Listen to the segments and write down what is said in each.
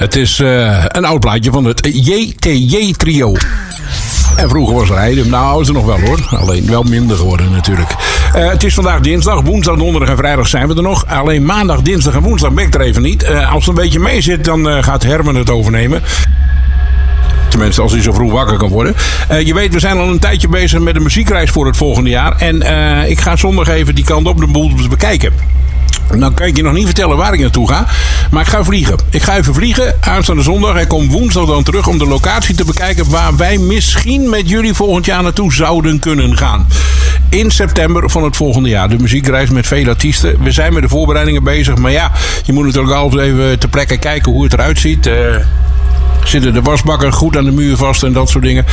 Het is een oud plaatje van het JTJ-trio. En vroeger was er Heidem. Nou, is er nog wel hoor. Alleen wel minder geworden natuurlijk. Het is vandaag dinsdag. Woensdag, donderdag en vrijdag zijn we er nog. Alleen maandag, dinsdag en woensdag ben ik er even niet. Als het een beetje mee zit, dan gaat Herman het overnemen. Tenminste, als hij zo vroeg wakker kan worden. Je weet, we zijn al een tijdje bezig met de muziekreis voor het volgende jaar. En ik ga zondag even die kant op de boel bekijken. Nou kan ik je nog niet vertellen waar ik naartoe ga. Maar ik ga vliegen. Ik ga even vliegen aanstaande zondag. En kom woensdag dan terug om de locatie te bekijken waar wij misschien met jullie volgend jaar naartoe zouden kunnen gaan. In september van het volgende jaar. De muziekreis met veel artiesten. We zijn met de voorbereidingen bezig. Maar ja, je moet natuurlijk altijd even ter plekke kijken hoe het eruit ziet. Zitten de wasbakken goed aan de muur vast en dat soort dingen.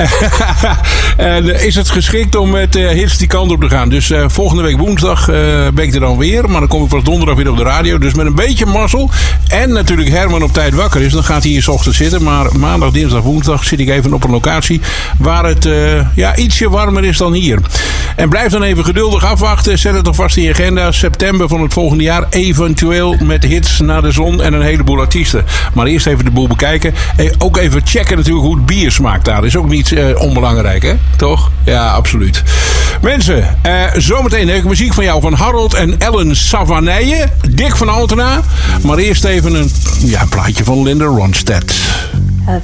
En is het geschikt om met hits die kant op te gaan. Dus volgende week woensdag ben ik er dan weer. Maar dan kom ik pas donderdag weer op de radio. Dus met een beetje mazzel. En natuurlijk Herman op tijd wakker is. Dan gaat hij hier 's ochtends zitten. Maar maandag, dinsdag, woensdag zit ik even op een locatie waar het ietsje warmer is dan hier. En blijf dan even geduldig afwachten. Zet het alvast in je agenda. September van het volgende jaar. Eventueel met hits naar de zon en een heleboel artiesten. Maar eerst even de boel bekijken. Ook even checken natuurlijk hoe het bier smaakt daar. Is ook niet onbelangrijk, hè? Toch? Ja, absoluut. Mensen, zometeen heb ik muziek van jou van Harold en Ellen Savanijen. Dick van Altena. Maar eerst even een plaatje van Linda Ronstadt.